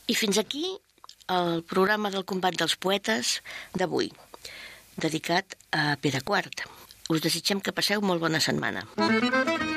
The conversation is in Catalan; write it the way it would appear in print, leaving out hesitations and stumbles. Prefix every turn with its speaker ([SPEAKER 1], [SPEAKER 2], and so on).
[SPEAKER 1] I fins aquí el programa del Combat dels Poetes d'avui, dedicat a Pere IV. Us desitgem que passeu molt bona setmana.